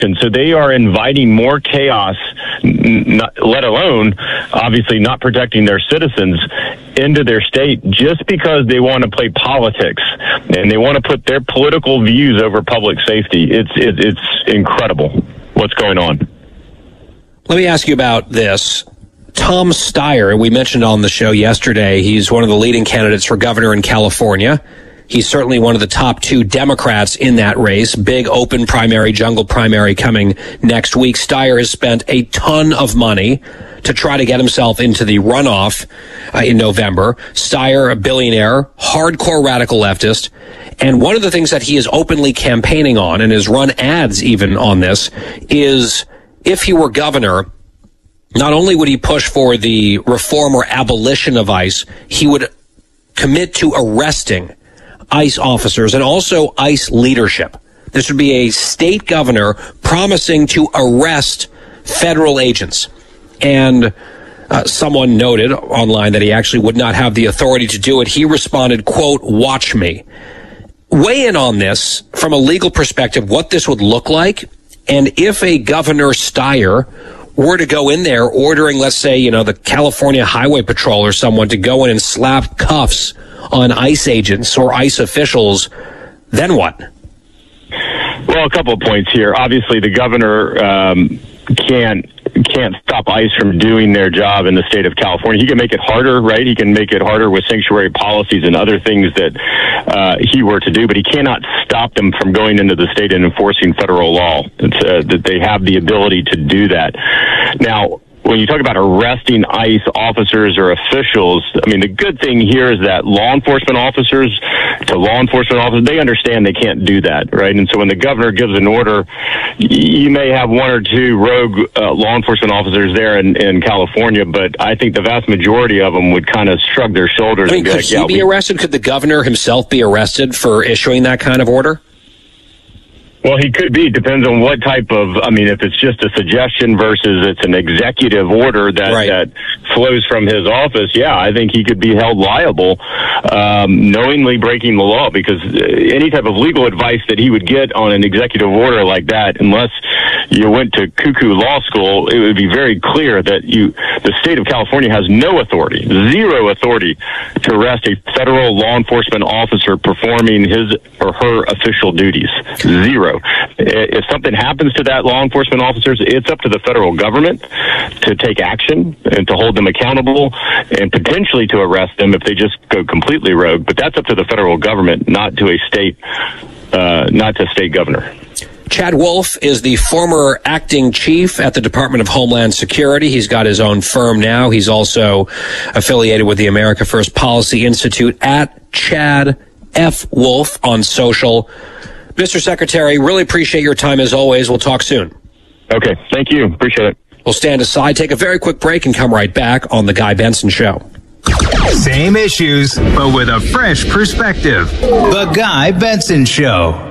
And so they are inviting more chaos, let alone, obviously, not protecting their citizens into their state just because they want to play politics and they want to put their political views over public safety. It's incredible what's going on. Let me ask you about this. Tom Steyer, we mentioned on the show yesterday, he's one of the leading candidates for governor in California. He's certainly one of the top 2 Democrats in that race. Big open primary, jungle primary coming next week. Steyer has spent a ton of money to try to get himself into the runoff in November. Steyer, a billionaire, hardcore radical leftist. And one of the things that he is openly campaigning on, and has run ads even on this, is if he were governor, not only would he push for the reform or abolition of ICE, he would commit to arresting ICE officers and also ICE leadership. This would be a state governor promising to arrest federal agents. And someone noted online that he actually would not have the authority to do it. He responded, quote, "Watch me." Weigh in on this from a legal perspective, what this would look like, and if a Governor Steyer were to go in there ordering, let's say, the California Highway Patrol or someone to go in and slap cuffs on ICE agents or ICE officials, then what? Well, a couple of points here. Obviously, the governor can't stop ICE from doing their job in the state of California. He can make it harder, right? He can make it harder with sanctuary policies and other things that he were to do, but he cannot stop them from going into the state and enforcing federal law. That they have the ability to do that. Now, when you talk about arresting ICE officers or officials, I mean, the good thing here is that law enforcement officers, they understand they can't do that, right? And so when the governor gives an order, you may have 1 or 2 rogue law enforcement officers there in California, but I think the vast majority of them would kind of shrug their shoulders. I mean, could he be arrested? Could the governor himself be arrested for issuing that kind of order? Well, he could be. Depends on what type of, if it's just a suggestion versus it's an executive order that flows from his office, yeah, I think he could be held liable, knowingly breaking the law, because any type of legal advice that he would get on an executive order like that, unless you went to cuckoo law school, it would be very clear that the state of California has no authority, zero authority to arrest a federal law enforcement officer performing his or her official duties. Zero. If something happens to that law enforcement officers, it's up to the federal government to take action and to hold them accountable and potentially to arrest them if they just go completely rogue. But that's up to the federal government, not to a state governor. Chad Wolf is the former acting chief at the Department of Homeland Security. He's got his own firm now. He's also affiliated with the America First Policy Institute, at Chad F. Wolf on social. Mr. Secretary, really appreciate your time as always. We'll talk soon. Okay, thank you. Appreciate it. We'll stand aside, take a very quick break, and come right back on The Guy Benson Show. Same issues, but with a fresh perspective. The Guy Benson Show.